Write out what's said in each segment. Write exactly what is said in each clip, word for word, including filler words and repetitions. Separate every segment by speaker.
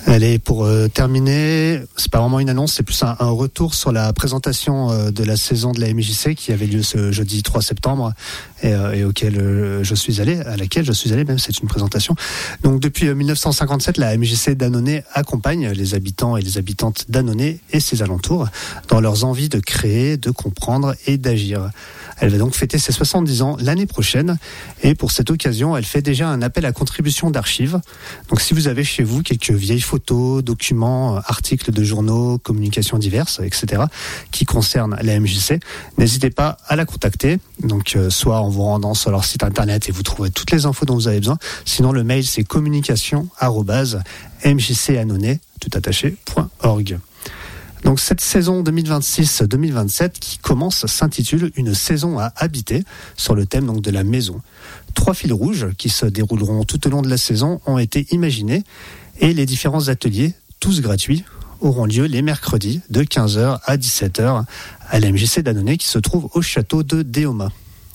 Speaker 1: Allez, pour euh, terminer, c'est pas vraiment une annonce, c'est plus un, un retour sur la présentation euh, de la saison de la M J C qui avait lieu ce jeudi trois septembre et, euh, et auquel euh, je suis allé, à laquelle je suis allé, même c'est une présentation. Donc depuis euh, mille neuf cent cinquante-sept, la M J C d'Annonay accompagne les habitants et les habitantes d'Annonay et ses alentours dans leurs envies de créer, de comprendre et d'agir. Elle va donc fêter ses soixante-dix ans l'année prochaine et pour cette occasion, elle fait déjà un appel à contribution d'archives. Donc si vous avez chez vous quelques vieilles photos, documents, articles de journaux, communications diverses, et cetera qui concernent la M J C, n'hésitez pas à la contacter. Donc euh, soit en vous rendant sur leur site internet et vous trouverez toutes les infos dont vous avez besoin. Sinon le mail c'est communication arobase m j c annonay tout attaché point org. Donc cette saison deux mille vingt-six deux mille vingt-sept qui commence s'intitule Une saison à habiter sur le thème donc de la maison. Trois fils rouges qui se dérouleront tout au long de la saison ont été imaginés et les différents ateliers, tous gratuits, auront lieu les mercredis de quinze heures à dix-sept heures à la M J C d'Annonay qui se trouve au château de Déoma.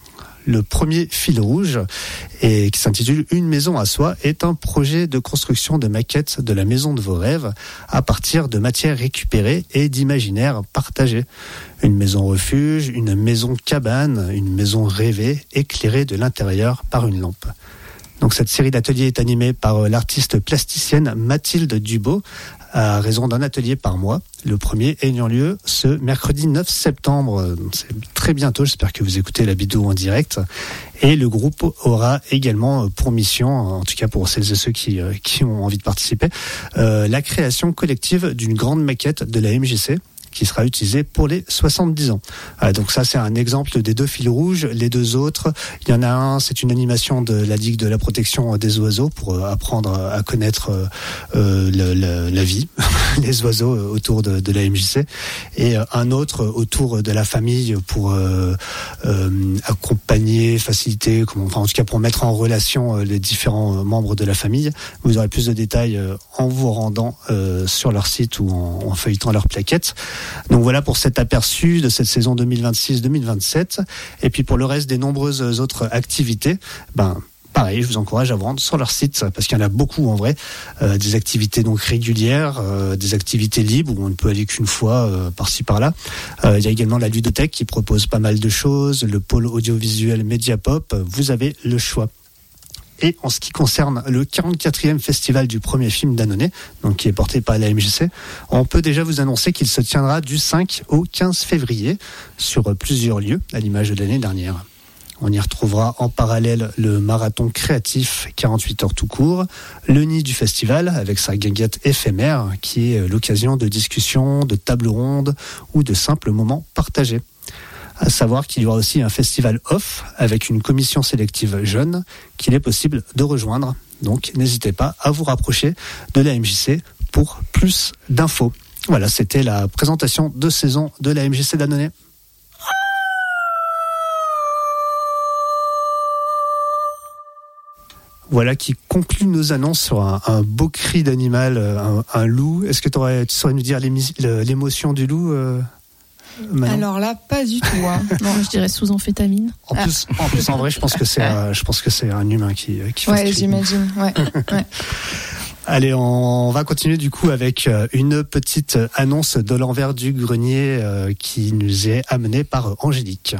Speaker 1: Le premier fil rouge, et qui s'intitule Une maison à soi, est un projet de construction de maquette de la maison de vos rêves à partir de matières récupérées et d'imaginaires partagés. Une maison refuge, une maison cabane, une maison rêvée, éclairée de l'intérieur par une lampe. Donc cette série d'ateliers est animée par l'artiste plasticienne Mathilde Dubo, à raison d'un atelier par mois. Le premier ayant lieu ce mercredi neuf septembre. C'est très bientôt, j'espère que vous écoutez la vidéo en direct. Et le groupe aura également pour mission, en tout cas pour celles et ceux qui, qui ont envie de participer, euh, la création collective d'une grande maquette de la M J C qui sera utilisée pour les soixante-dix ans. Euh, donc ça, c'est un exemple des deux fils rouges. Les deux autres, il y en a un, c'est une animation de la Ligue de la protection des oiseaux pour euh, apprendre à connaître euh, le, le, la vie, les oiseaux autour de, de la M J C. Et euh, un autre autour de la famille pour euh, euh, accompagner, faciliter, comment, enfin en tout cas pour mettre en relation euh, les différents membres de la famille. Vous aurez plus de détails euh, en vous rendant euh, sur leur site ou en, en feuilletant leur plaquette. Donc voilà pour cet aperçu de cette saison deux mille vingt-six deux mille vingt-sept. Et puis pour le reste des nombreuses autres activités, ben pareil, je vous encourage à vous rendre sur leur site parce qu'il y en a beaucoup en vrai. Euh, des activités donc régulières, euh, des activités libres où on ne peut aller qu'une fois euh, par-ci par-là. Euh, il y a également la ludothèque qui propose pas mal de choses, le pôle audiovisuel Mediapop. Vous avez le choix. Et en ce qui concerne le quarante-quatrième festival du premier film d'Annonay, donc qui est porté par la M J C, on peut déjà vous annoncer qu'il se tiendra du cinq au quinze février sur plusieurs lieux, à l'image de l'année dernière. On y retrouvera en parallèle le marathon créatif quarante-huit heures tout court, le nid du festival avec sa guinguette éphémère qui est l'occasion de discussions, de tables rondes ou de simples moments partagés. À savoir qu'il y aura aussi un festival off avec une commission sélective jeune qu'il est possible de rejoindre. Donc n'hésitez pas à vous rapprocher de la M J C pour plus d'infos. Voilà, c'était la présentation de saison de la M J C d'Annonay. Voilà qui conclut nos annonces sur un, un beau cri d'animal, un, un loup. Est-ce que t'aurais, tu saurais nous dire l'émotion du loup euh Manon.
Speaker 2: Alors là, pas du tout. Hein. Non, je dirais sous amphétamine.
Speaker 1: En ah. plus, en plus, en vrai, je pense que c'est, un, je pense que c'est un humain qui, qui fait
Speaker 2: ouais,
Speaker 1: ce cri.
Speaker 2: j'imagine. Ouais, ouais.
Speaker 1: Allez, on va continuer du coup avec une petite annonce de l'envers du grenier euh, qui nous est amenée par Angélique.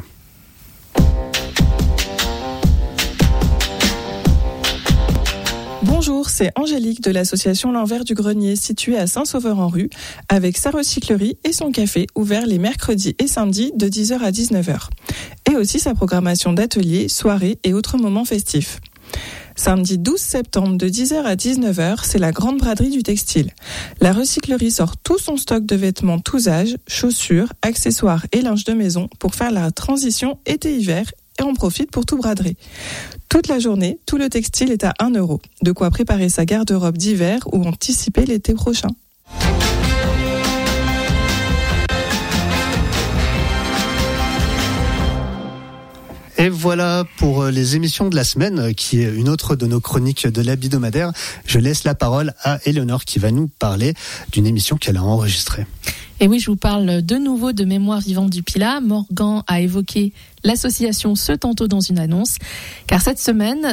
Speaker 3: Bonjour, c'est Angélique de l'association L'Envers du Grenier située à Saint-Sauveur-en-Rue avec sa recyclerie et son café ouvert les mercredis et samedis de dix heures à dix-neuf heures. Et aussi sa programmation d'ateliers, soirées et autres moments festifs. Samedi douze septembre de dix heures à dix-neuf heures, c'est la grande braderie du textile. La recyclerie sort tout son stock de vêtements tous âges, chaussures, accessoires et linge de maison pour faire la transition été-hiver et en profite pour tout braderer. Toute la journée, tout le textile est à un euro. De quoi préparer sa garde-robe d'hiver ou anticiper l'été prochain.
Speaker 1: Et voilà pour les émissions de la semaine, qui est une autre de nos chroniques de l'hebdomadaire. Je laisse la parole à Éléonore qui va nous parler d'une émission qu'elle a enregistrée.
Speaker 4: Et oui, je vous parle de nouveau de Mémoire vivante du Pilat. Morgan a évoqué l'association Ce Tantôt dans une annonce, car cette semaine,